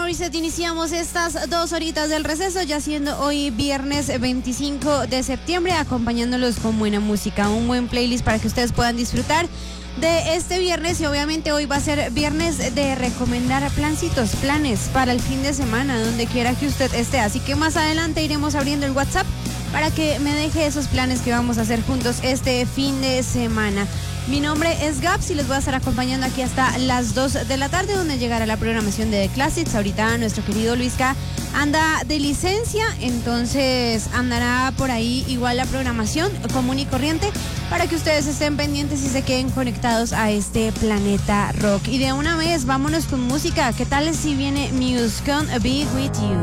Reset iniciamos estas 2 horitas del receso, ya siendo hoy viernes 25 de septiembre, acompañándolos con buena música, un buen playlist para que ustedes puedan disfrutar de este viernes. Y obviamente hoy va a ser viernes de recomendar planes para el fin de semana, donde quiera que usted esté. Así que más adelante iremos abriendo el WhatsApp para que me deje esos planes que vamos a hacer juntos este fin de semana. Mi nombre es Gabs y les voy a estar acompañando aquí hasta las 2 de la tarde, donde llegará la programación de The Classics. Ahorita nuestro querido Luisca anda de licencia, entonces andará por ahí igual la programación común y corriente para que ustedes estén pendientes y se queden conectados a este planeta rock. Y de una vez, vámonos con música. ¿Qué tal si viene Muse con Be With You?